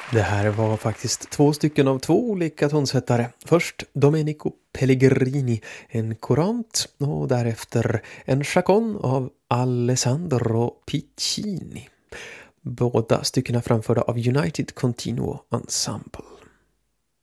Det här var faktiskt 2 stycken av 2 olika tonsättare. Först Domenico Pellegrini, en courant, och därefter en chaconne av Alessandro Piccini. Båda styckena framförda av United Continuo Ensemble.